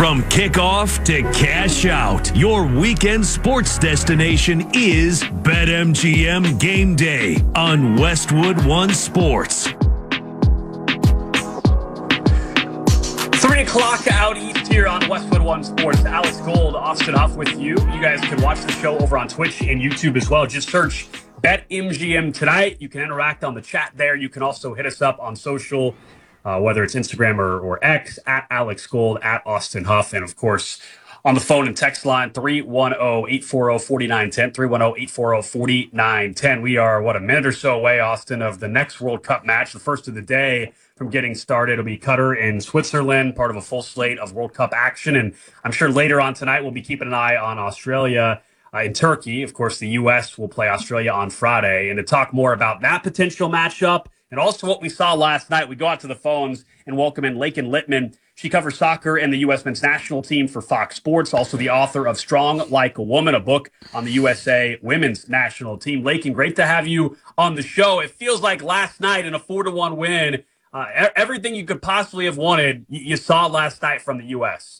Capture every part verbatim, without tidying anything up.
From kickoff to cash out, your weekend sports destination is BetMGM Game Day on Westwood One Sports. Three o'clock out east here on Westwood One Sports. Alex Gold, Austin Huff with you. You guys can watch the show over on Twitch and YouTube as well. Just search BetMGM Tonight. You can interact on the chat there. You can also hit us up on social, uh, whether it's Instagram or, or X, at Alex Gold, at Austin Huff, and of course on the phone and text line three one zero, eight four zero, four nine one zero, three one zero, eight four zero, four nine one zero. We are, what, a minute or so away, Austin, of the next World Cup match, the first of the day from getting started. It'll be Qatar in Switzerland, part of a full slate of World Cup action. And I'm sure later on tonight we'll be keeping an eye on Australia uh, in Turkey. Of course, the U S will play Australia on Friday. And to talk more about that potential matchup and also what we saw last night, we go out to the phones and welcome in Lakin Littman. She covers soccer and the U S men's national team for Fox Sports, also the author of Strong Like a Woman, a book on the U S A women's national team. Lakin, great to have you on the show. It feels like last night in a four to one win, uh, everything you could possibly have wanted, you, you saw last night from the U S.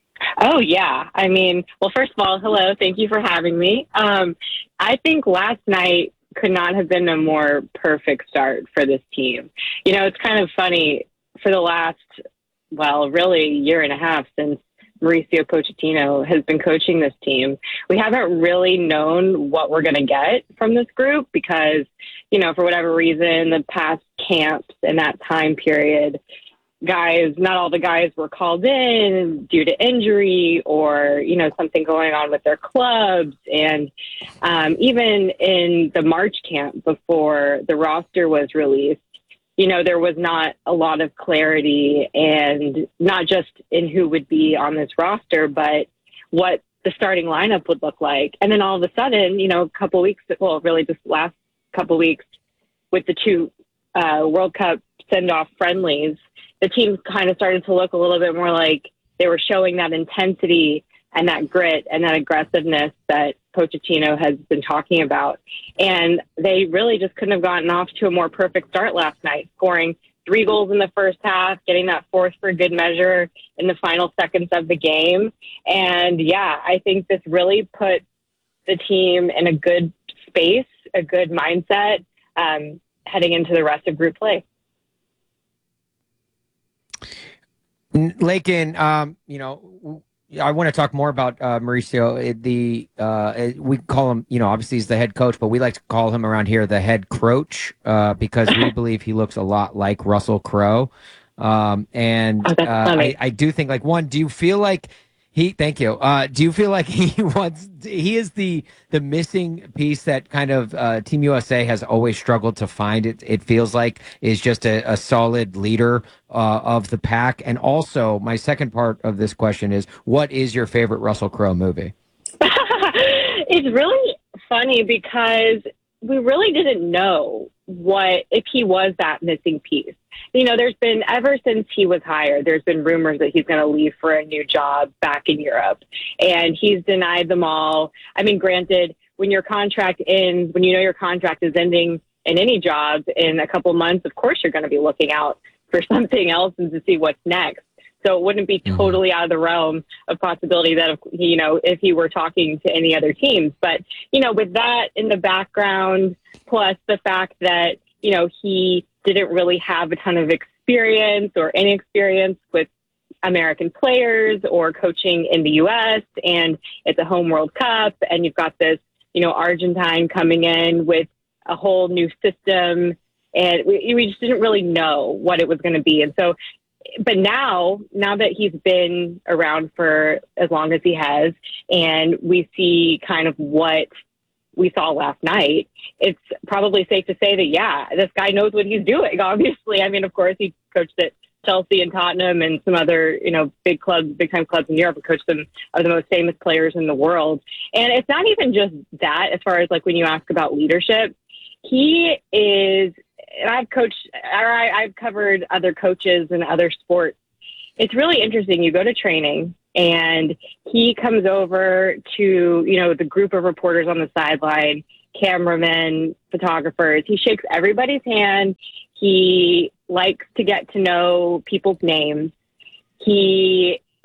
Oh, yeah. I mean, well, first of all, hello. Thank you for having me. Um, I think last night could not have been a more perfect start for this team. You know, it's kind of funny. For the last, well, really year and a half since Mauricio Pochettino has been coaching this team, we haven't really known what we're going to get from this group because, you know, for whatever reason, the past camps in that time period, guys, not all the guys were called in due to injury or, you know, something going on with their clubs. And um, even in the March camp before the roster was released, you know, there was not a lot of clarity, and not just in who would be on this roster, but what the starting lineup would look like. And then all of a sudden, you know, a couple weeks, well, really just last couple weeks with the two uh, World Cup send-off friendlies, the team kind of started to look a little bit more like they were showing that intensity and that grit and that aggressiveness that Pochettino has been talking about. And they really just couldn't have gotten off to a more perfect start last night, scoring three goals in the first half, getting that fourth for good measure in the final seconds of the game. And yeah, I think this really put the team in a good space, a good mindset, um, heading into the rest of group play. Lakin, um, you know, I want to talk more about uh, Mauricio. The uh, we call him, you know, obviously he's the head coach, but we like to call him around here the head croach uh, because we believe he looks a lot like Russell Crowe. Um, and oh, uh, I, I do think, like, one, do you feel like he? Thank you. Uh, do you feel like he wants? He is the the missing piece that kind of uh, Team U S A has always struggled to find. It it feels like is just a, a solid leader uh, of the pack. And also, my second part of this question is, what is your favorite Russell Crowe movie? It's really funny because we really didn't know what if he was that missing piece. You know, there's been, ever since he was hired, there's been rumors that he's going to leave for a new job back in Europe. And he's denied them all. I mean, granted, when your contract ends, when you know your contract is ending in any job in a couple months, of course you're going to be looking out for something else and to see what's next. So it wouldn't be totally out of the realm of possibility that, if, you know, if he were talking to any other teams. But, you know, with that in the background, plus the fact that, you know, he didn't really have a ton of experience or any experience with American players or coaching in the U S, and it's a home World Cup, and you've got this, you know, Argentine coming in with a whole new system, and we, we just didn't really know what it was going to be. And so, but now, now that he's been around for as long as he has, and we see kind of what we saw last night, it's probably safe to say that, yeah, this guy knows what he's doing, obviously. I mean, of course, he coached at Chelsea and Tottenham and some other, you know, big clubs, big time clubs in Europe, and coached some of the most famous players in the world. And it's not even just that, as far as like when you ask about leadership, he is, and I've coached, or I, I've covered other coaches and other sports. It's really interesting. You go to training, and he comes over to, you know, the group of reporters on the sideline, cameramen, photographers. He shakes everybody's hand. He likes to get to know people's names. He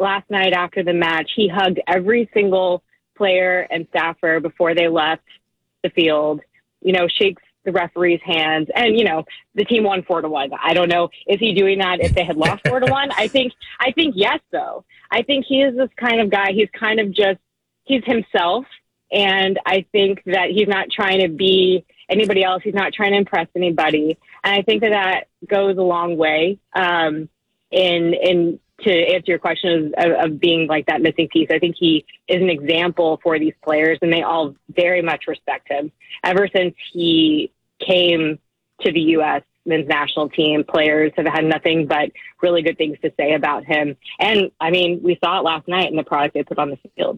last night after the match, he hugged every single player and staffer before they left the field, you know, shakes the referee's hands. And, you know, the team won four to one. I don't know. Is he doing that if they had lost four to one? I think, I think yes, though. I think he is this kind of guy. He's kind of just, he's himself. And I think that he's not trying to be anybody else. He's not trying to impress anybody. And I think that that goes a long way um, in, in, to answer your question of, of being like that missing piece. I think he is an example for these players, and they all very much respect him. Ever since he came to the U S men's national team, players have had nothing but really good things to say about him. And I mean, we saw it last night in the product they put on the field.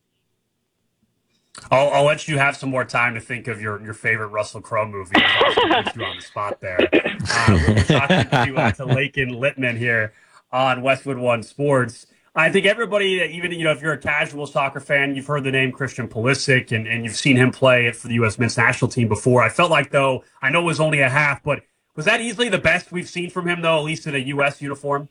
I'll, I'll let you have some more time to think of your, your favorite Russell Crowe movie. I was you on the spot there. Uh, we're talking to, uh, to Laken Littman here on Westwood One Sports. I think everybody, even you know, if you're a casual soccer fan, you've heard the name Christian Pulisic, and, and you've seen him play for the U S men's national team before. I felt like, though, I know it was only a half, but was that easily the best we've seen from him, though, at least in a U S uniform?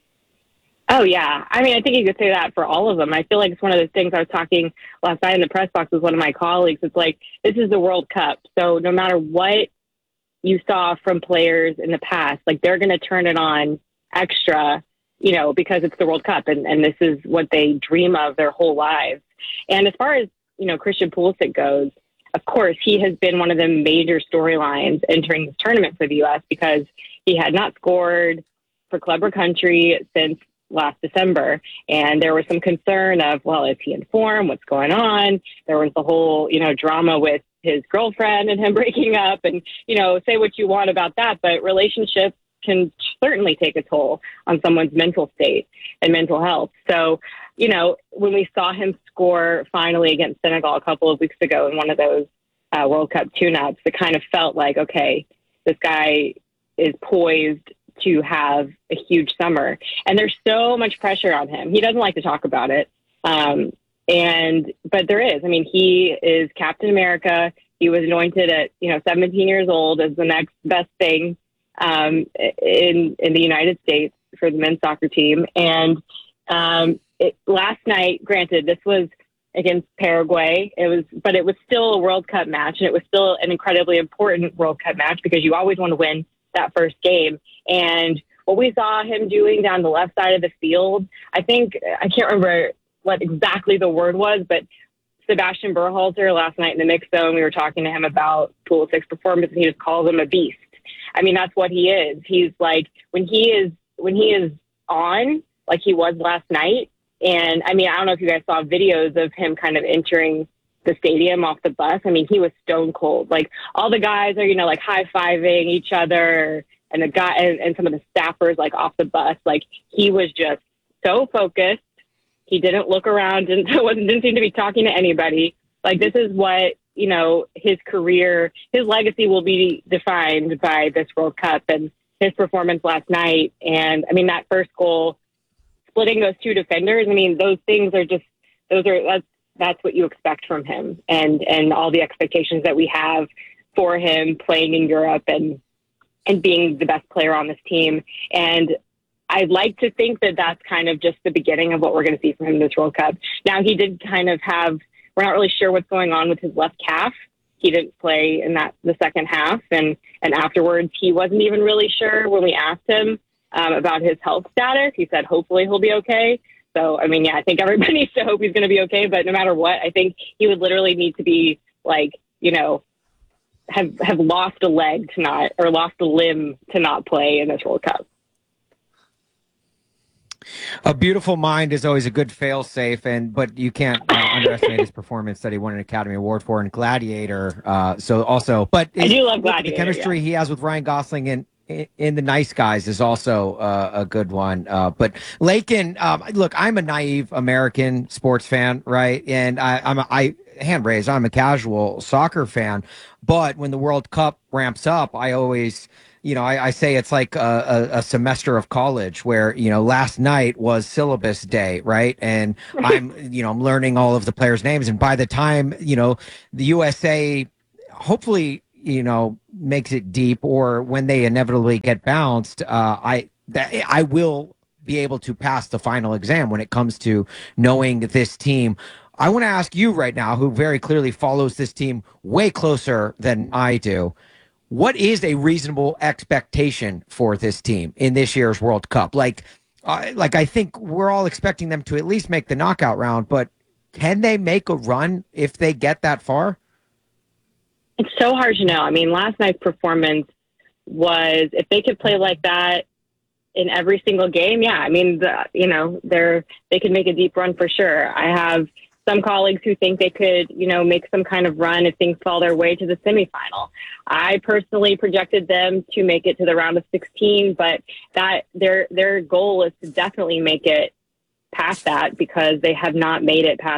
Oh, yeah. I mean, I think you could say that for all of them. I feel like it's one of those things I was talking last night in the press box with one of my colleagues. It's like, this is the World Cup. So no matter what you saw from players in the past, like they're going to turn it on extra, you know, because it's the World Cup and, and this is what they dream of their whole lives. And as far as, you know, Christian Pulisic goes, of course, he has been one of the major storylines entering this tournament for the U S because he had not scored for club or country since last December. And there was some concern of, well, is he in form? What's going on? There was the whole, you know, drama with his girlfriend and him breaking up, and, you know, say what you want about that, but relationships can certainly take a toll on someone's mental state and mental health. So, you know, when we saw him score finally against Senegal a couple of weeks ago in one of those uh, World Cup tune-ups, it kind of felt like, okay, this guy is poised to have a huge summer. And there's so much pressure on him. He doesn't like to talk about it. Um, and, but there is, I mean, he is Captain America. He was anointed at, you know, seventeen years old as the next best thing um, in, in the United States for the men's soccer team. And um, it, last night, granted, this was against Paraguay. It was, but it was still a World Cup match, and it was still an incredibly important World Cup match because you always want to win that first game. And what we saw him doing down the left side of the field, I think, I can't remember what exactly the word was, but Sebastian Berhalter last night in the mix zone, we were talking to him about Pulisic's performance, and he just calls him a beast. I mean, that's what he is. He's like, when he is, when he is on, like he was last night. And I mean, I don't know if you guys saw videos of him kind of entering the stadium off the bus. I mean, he was stone cold. Like all the guys are, you know, like high fiving each other, and the guy and, and some of the staffers like off the bus. Like he was just so focused. He didn't look around and wasn't didn't seem to be talking to anybody. Like this is what, you know, his career, his legacy will be defined by this World Cup and his performance last night. And I mean, that first goal, splitting those two defenders. I mean, those things are just, those are, that's, that's what you expect from him, and, and all the expectations that we have for him playing in Europe and, and being the best player on this team. And I'd like to think that that's kind of just the beginning of what we're going to see from him this World Cup. Now, he did kind of have, we're not really sure what's going on with his left calf. He didn't play in that, the second half. And, and afterwards, he wasn't even really sure when we asked him um, about his health status. He said, hopefully he'll be okay. So, I mean, yeah, I think everybody needs to hope he's going to be okay. But no matter what, I think he would literally need to be like, you know, have have lost a leg to not, or lost a limb to not play in this World Cup. A beautiful mind is always a good fail-safe, and but you can't uh, underestimate his performance that he won an Academy Award for in Gladiator. Uh, so also, but I do love Gladiator. The chemistry yeah. he has with Ryan Gosling and in The Nice Guys is also uh, a good one. Uh, but Laken, um, look, I'm a naive American sports fan, right? And I, I'm a, I hand raised, I'm a casual soccer fan. But when the World Cup ramps up, I always, you know, I, I say it's like a, a, a semester of college where, you know, last night was syllabus day, right? And I'm, you know, I'm learning all of the players' names. And by the time, you know, the U S A, hopefully, you know, makes it deep, or when they inevitably get bounced, uh, I that, I will be able to pass the final exam when it comes to knowing this team. I want to ask you right now, who very clearly follows this team way closer than I do, what is a reasonable expectation for this team in this year's World Cup? Like, uh, like I think we're all expecting them to at least make the knockout round, but can they make a run if they get that far? It's so hard to know. I mean, last night's performance was, if they could play like that in every single game, yeah, I mean, the, you know, they're they could make a deep run for sure. I have some colleagues who think they could, you know, make some kind of run if things fall their way to the semifinal. I personally projected them to make it to the round of sixteen, but that their their goal is to definitely make it past that, because they have not made it past